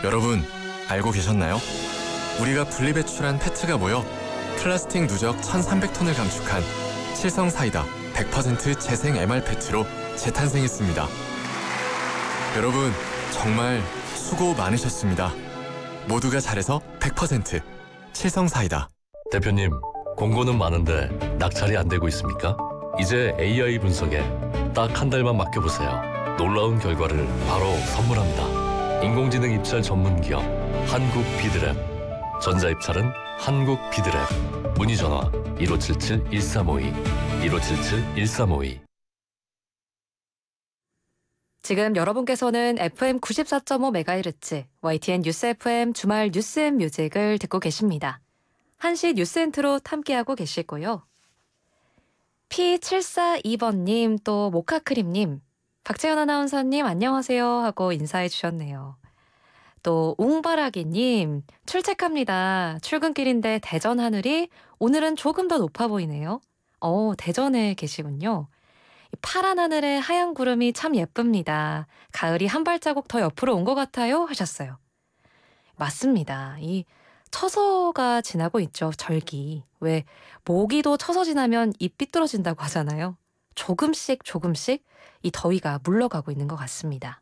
여러분, 알고 계셨나요? 우리가 분리배출한 페트가 모여 플라스틱 누적 1,300톤을 감축한 칠성사이다 100% 재생 MR페트로 재탄생했습니다. 여러분, 정말 수고 많으셨습니다. 모두가 잘해서 100% 칠성사이다. 대표님, 공고는 많은데 낙찰이 안 되고 있습니까? 이제 AI 분석에 딱 한 달만 맡겨보세요. 놀라운 결과를 바로 선물합니다. 인공지능 입찰 전문 기업 한국비드랩. 전자입찰은 한국비드랩. 문의 전화 1577-1352 1577-1352. 지금 여러분께서는 FM 94.5MHz YTN 뉴스 FM 주말 뉴스 앤 뮤직을 듣고 계십니다. 1시 뉴스 앤 트롯 함께하고 계시고요. P742번님 또 모카크림님 박채연 아나운서님 안녕하세요 하고 인사해 주셨네요. 또 웅바라기님 출첵합니다. 출근길인데 대전 하늘이 오늘은 조금 더 높아 보이네요. 대전에 계시군요. 파란 하늘에 하얀 구름이 참 예쁩니다. 가을이 한 발자국 더 옆으로 온 것 같아요 하셨어요. 맞습니다. 이 처서가 지나고 있죠. 절기. 왜 모기도 처서 지나면 잎 삐뚤어진다고 하잖아요. 조금씩 이 더위가 물러가고 있는 것 같습니다.